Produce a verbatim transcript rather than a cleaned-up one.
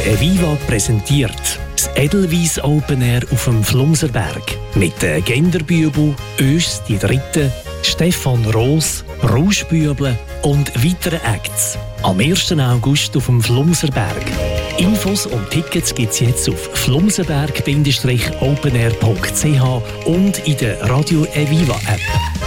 Eviva präsentiert das Edelweiss Open Air auf dem Flumserberg mit den Genderbübel, Ös die Dritte, Stefan Roos, Rauschbüble und weiteren Acts. Am ersten August auf dem Flumserberg. Infos und Tickets gibt es jetzt auf flumserberg Bindestrich openair punkt c h und in der Radio Eviva App.